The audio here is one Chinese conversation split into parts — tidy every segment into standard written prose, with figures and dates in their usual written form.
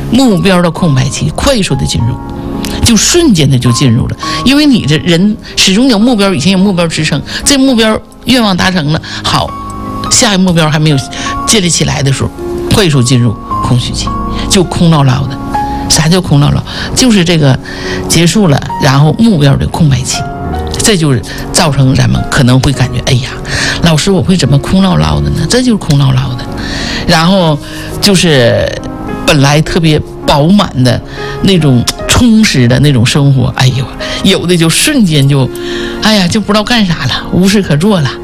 目标的空白期快速的进入，就瞬间的就进入了。因为你这人始终有目标，以前有目标支撑，这目标愿望达成了，好，下一个目标还没有建立起来的时候，快速进入空虚期，就空落落的。啥叫空落落？就是这个结束了，然后目标的空白期，这就是造成咱们可能会感觉，哎呀，老师我会怎么空落落的呢？这就是空落落的。然后就是本来特别饱满的那种充实的那种生活，哎呦，有的就瞬间就，哎呀，就不知道干啥了，无事可做了。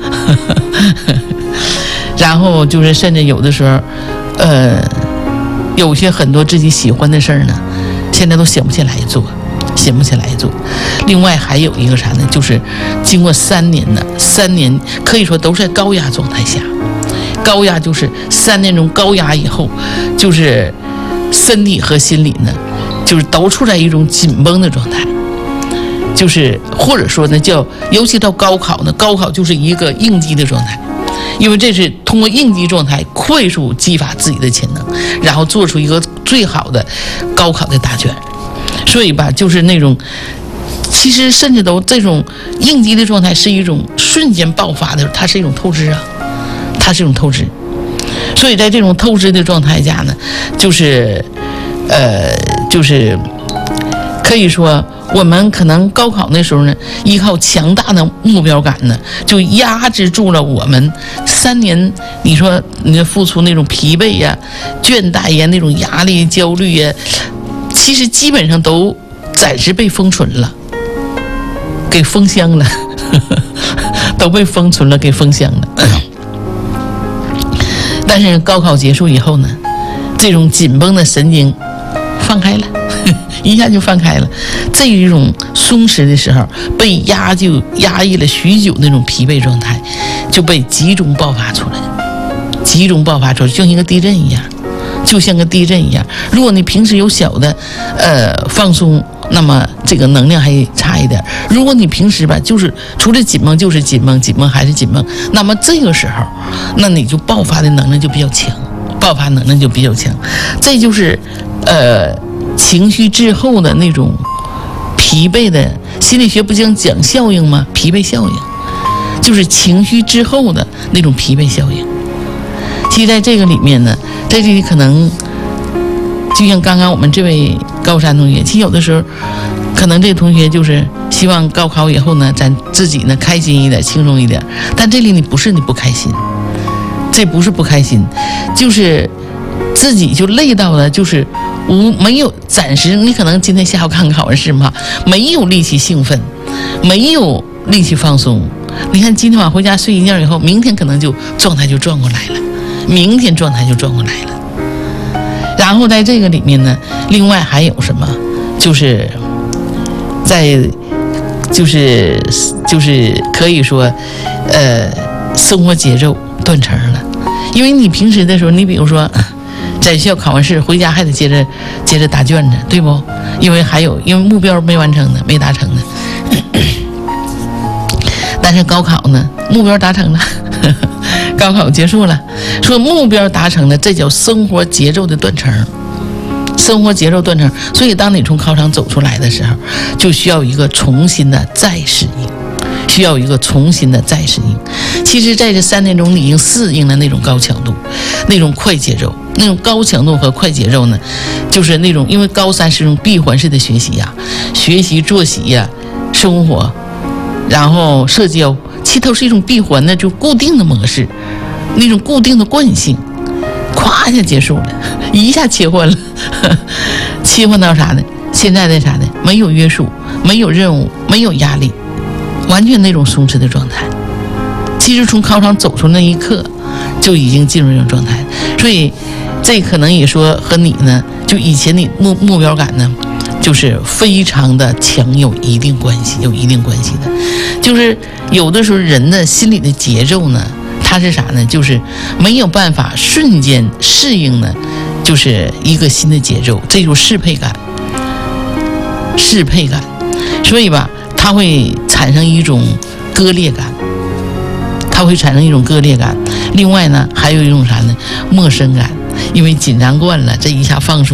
然后就是甚至有的时候，有些很多自己喜欢的事儿呢，现在都想不起来做。另外还有一个啥呢？就是经过3年可以说都是在高压状态下，高压就是3年中高压以后，就是身体和心理呢，就是都处在一种紧绷的状态，就是或者说呢叫，尤其到高考呢，高考就是一个应激的状态。因为这是通过应激状态快速激发自己的潜能，然后做出一个最好的高考的答卷。所以吧，就是那种其实甚至都这种应激的状态是一种瞬间爆发的，它是一种透支啊，它是一种透支。所以在这种透支的状态下呢，就是可以说我们可能高考那时候呢，依靠强大的目标感呢，就压制住了我们3年，你说你付出那种疲惫呀、倦怠呀、那种压力、焦虑呀，其实基本上都暂时被封存了，给封箱了，都被封存了，给封箱了。但是高考结束以后呢，这种紧绷的神经放开了。一下就放开了，这一种松弛的时候，被压抑了许久那种疲惫状态，就被集中爆发出来，就像一个地震一样，如果你平时有小的放松，那么这个能量还差一点。如果你平时吧，就是除了紧绷就是紧绷还是紧绷，那么这个时候，那你就爆发的能量就比较强，这就是情绪滞后的那种疲惫的，心理学不讲效应吗？疲惫效应就是情绪滞后的那种疲惫效应。其实在这个里面呢，在这里可能就像刚刚我们这位高山同学，其实有的时候可能这个同学就是希望高考以后呢，咱自己呢开心一点，轻松一点。但这里你不是你不开心，这不是不开心，就是自己就累到了，就是没有暂时，你可能今天下午看考完试嘛，没有力气兴奋，没有力气放松。你看今天晚上回家睡一觉以后，明天可能就状态就转过来了，然后在这个里面呢，另外还有什么，就是可以说生活节奏断层了。因为你平时的时候，你比如说在学校考完试回家还得接着答卷子，对不？因为目标没完成呢，没达成呢。但是高考呢，目标达成了，高考结束了，说目标达成了，这叫生活节奏的断层。所以当你从考场走出来的时候，就需要一个重新的再适应。其实在这3年中，你已经适应了那种高强度，那种快节奏，那种高强度和快节奏呢，就是那种因为高3是一种闭环式的学习呀，学习作息呀，生活，然后社交，其实都是一种闭环的，就固定的模式，那种固定的惯性，咵一下结束了，一下切换了，切换到啥呢？现在的啥呢？没有约束，没有任务，没有压力。完全那种松弛的状态，其实从考场走出那一刻，就已经进入这种状态。所以，这可能也说和你呢，就以前你目标感呢，就是非常的强，有一定关系的。就是有的时候人的心理的节奏呢，它是啥呢？就是没有办法瞬间适应呢，就是一个新的节奏，这种适配感。所以吧，它会产生一种割裂感，另外呢，还有一种啥呢？陌生感，因为紧张惯了，这一下放松。